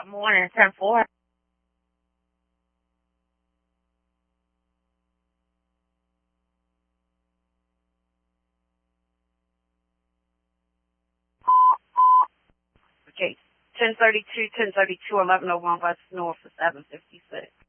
Morning, 10-4. Okay, 1032, 1101 West North for 756.